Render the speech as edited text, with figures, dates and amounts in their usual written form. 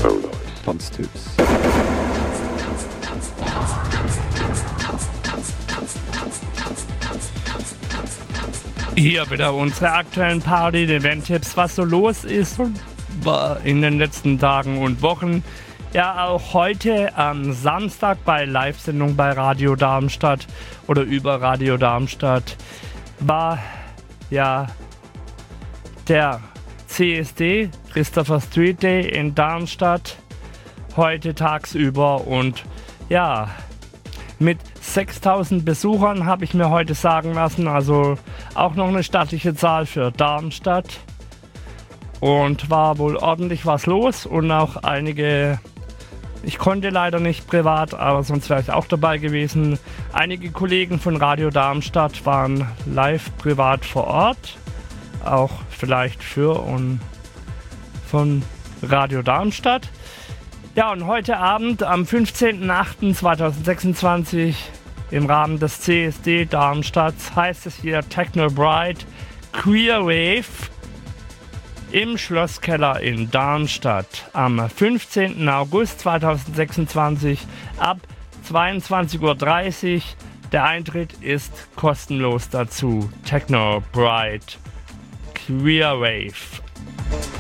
Tanztipps. Hier wieder unsere aktuellen Party-Event-Tipps, was so los ist in den letzten Tagen und Wochen. Ja, auch heute am Samstag bei Live-Sendung bei Radio Darmstadt oder über Radio Darmstadt war ja der CSD, Christopher Street Day in Darmstadt, heute tagsüber und ja, mit 6000 Besuchern habe ich mir heute sagen lassen, also auch noch eine stattliche Zahl für Darmstadt und war wohl ordentlich was los und auch einige, ich konnte leider nicht privat, aber sonst wäre ich auch dabei gewesen, einige Kollegen von Radio Darmstadt waren live privat vor Ort, auch vielleicht für und von Radio Darmstadt. Ja, und heute Abend am 15.08.2026 im Rahmen des CSD Darmstadt heißt es hier Techno Bright Queer Wave im Schlosskeller in Darmstadt am 15. August 2026 ab 22:30 Uhr. Der Eintritt ist kostenlos dazu. Techno Bright Queer Wave.